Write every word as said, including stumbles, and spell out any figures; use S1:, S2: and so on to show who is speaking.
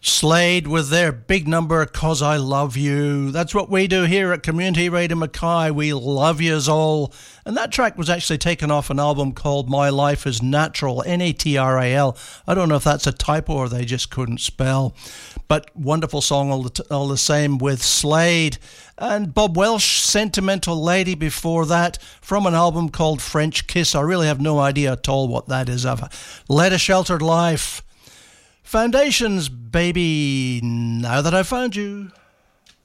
S1: Slade with their big number, 'Cause I Love You. That's what we do here at Community Radio Mackay. We love yous all. And that track was actually taken off an album called My Life is Natural, N A T R A L. I don't know if that's a typo or they just couldn't spell. But wonderful song all the, t- all the same with Slade. And Bob Welsh, Sentimental Lady before that, from an album called French Kiss. I really have no idea at all what that is of. Led a Sheltered Life. Foundations, baby, now that I've found you.